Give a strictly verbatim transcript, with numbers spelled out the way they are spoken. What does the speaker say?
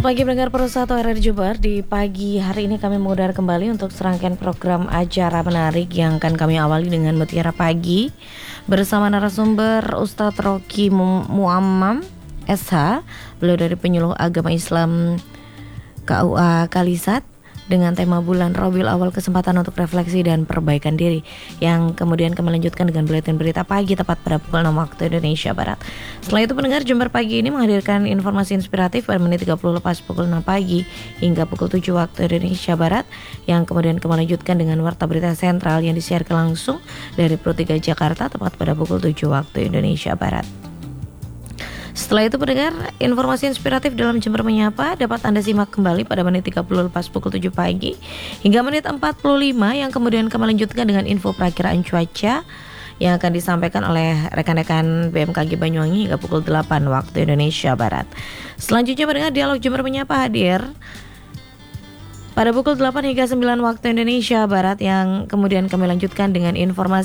Selamat pagi pendengar Persatu R R Jember. Di pagi hari ini kami mengudara kembali untuk serangkaian program acara menarik yang akan kami awali dengan Mutiara Pagi bersama narasumber Ustadz Rocky Muammam S H. Beliau dari Penyuluh Agama Islam K U A Kalisat dengan tema bulan Rabiul Awal, kesempatan untuk refleksi dan perbaikan diri, yang kemudian kami lanjutkan dengan buletin berita pagi tepat pada pukul enam waktu Indonesia Barat. Setelah itu pendengar, Jember Pagi ini menghadirkan informasi inspiratif pada menit tiga puluh lepas pukul enam pagi hingga pukul tujuh waktu Indonesia Barat, yang kemudian kami lanjutkan dengan warta berita sentral yang disiarkan langsung dari Pro tiga Jakarta tepat pada pukul tujuh waktu Indonesia Barat. Setelah itu pendengar, informasi inspiratif dalam Jember Menyapa dapat Anda simak kembali pada menit tiga puluh lepas pukul tujuh pagi hingga menit empat puluh lima, yang kemudian kami lanjutkan dengan info perakiraan cuaca yang akan disampaikan oleh rekan-rekan B M K G Banyuwangi hingga pukul delapan waktu Indonesia Barat. Selanjutnya pendengar, dialog Jember Menyapa hadir pada pukul delapan hingga sembilan waktu Indonesia Barat, yang kemudian kami lanjutkan dengan informasi